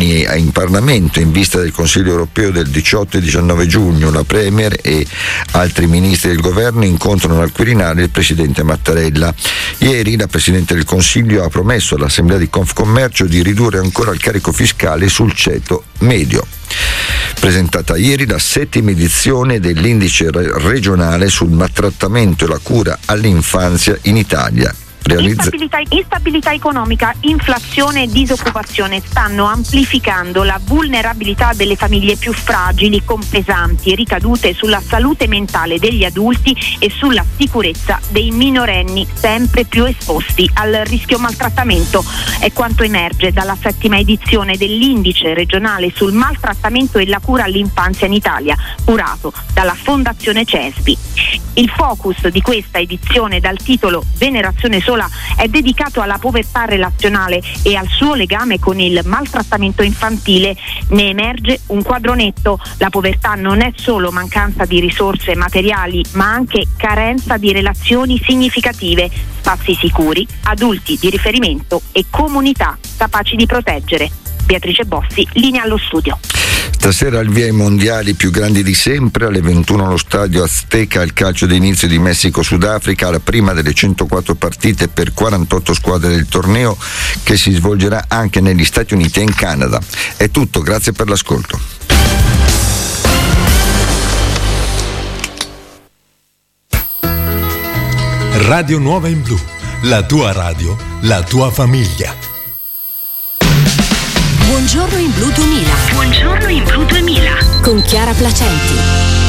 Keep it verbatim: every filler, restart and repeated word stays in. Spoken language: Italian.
domani in Parlamento in vista del Consiglio europeo del diciotto e diciannove giugno. La Premier e altri ministri del governo incontrano al Quirinale il presidente Mattarella. Ieri la Presidente del Consiglio ha promesso all'Assemblea di Confcommercio di ridurre ancora il carico fiscale sul ceto medio. Presentata ieri la settima edizione dell'indice regionale sul maltrattamento e la cura all'infanzia in Italia. Realizza... Instabilità, instabilità economica, inflazione e disoccupazione stanno amplificando la vulnerabilità delle famiglie più fragili, con pesanti ricadute sulla salute mentale degli adulti e sulla sicurezza dei minorenni, sempre più esposti al rischio maltrattamento. È quanto emerge dalla settima edizione dell'indice regionale sul maltrattamento e la cura all'infanzia in Italia, curato dalla Fondazione CESPI. Il focus di questa edizione, dal titolo Generazione Sola, è dedicato alla povertà relazionale e al suo legame con il maltrattamento infantile. Ne emerge un quadro netto: la povertà non è solo mancanza di risorse materiali, ma anche carenza di relazioni significative, spazi sicuri, adulti di riferimento e comunità capaci di proteggere. Beatrice Bossi, linea allo studio. Stasera al via ai mondiali più grandi di sempre, alle ventuno allo stadio Azteca il calcio d'inizio di Messico-Sudafrica, la prima delle centoquattro partite per quarantotto squadre del torneo, che si svolgerà anche negli Stati Uniti e in Canada. È tutto, grazie per l'ascolto. Radio Nuova in Blu, la tua radio, la tua famiglia. Buongiorno in Blu duemila. Buongiorno in Blu duemila. Con Chiara Placenti.